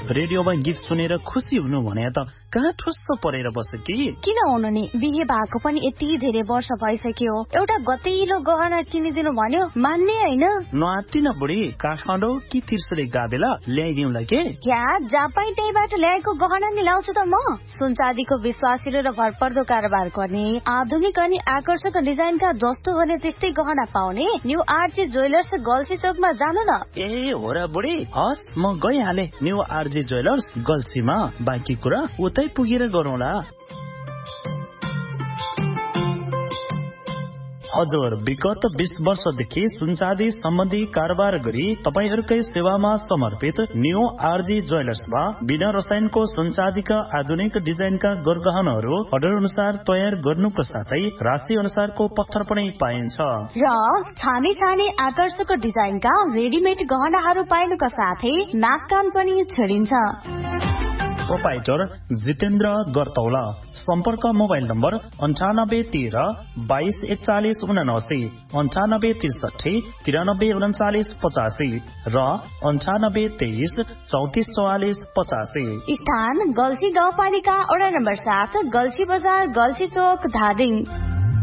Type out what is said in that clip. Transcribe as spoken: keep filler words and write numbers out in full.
रेडियोमा गीत सुनेर खुसी हुनु भने त कहाँ ठुस्स परेर बस्यो कि? किन हुनु नि, बिहे भएको पनि यति धेरै वर्ष भइसक्यो, एउटा गतिलो गहना किनिदिनु भन्यो मान्ने हैन। नआत्तिन बुढी, काठमाडौँ कि तिर्सुले गादेला ल्याइदिउँला के? क्या जापाई त्यहीबाट ल्याएको गहना नि लाउँछु त म। सुनचाँदीको विश्वासिलो र भरपर्दो कारोबार गर्ने, आधुनिक अनि आकर्षक डिजाइनका जस्तो भने त्यस्तै गहना पाउने न्यू आरजे ज्वेलर्स गल्सी चोकमा जानु न। ए हो र बुढी, हस् म गइहाले न्यू आरजे ज्वेलर्स गल्सीमा। बाँकी कुरा उतै पुगेर गरौँला। हजुर, विगत बीस वर्षदेखि सुनचाँदी सम्बन्धी कारोबार गरी तपाईहरूकै सेवामा समर्पित न्यू आरजी ज्वेलर्समा बिना रसायनको सुनचाँदीका आधुनिक डिजाइनका गरगहनाहरू अर्डर अनुसार तयार गर्नुको साथै राशि अनुसारको पत्थर पनि पाइन्छ र छाने छाने आकर्षक डिजाइनका रेडिमेड गहनाहरू पाइनुका साथै नाक कान पनि छेडिन्छ। प्रोपाइटर जितेन्द्र गरतौला। सम्पर्क मोबाइल नम्बर अन्ठानब्बे तेह्र बाइस एकचालिस उनासी, अन्ठानब्बे त्रिसठी तिरानब्बे उन्चालिस पचासी र अन्ठानब्बे तेइस चौतिस चौवालिस पचासी। स्थान गल्सी गाउँपालिका वडा नम्बर सात, गल्सी बजार, गल्सी चोक, धादिङ।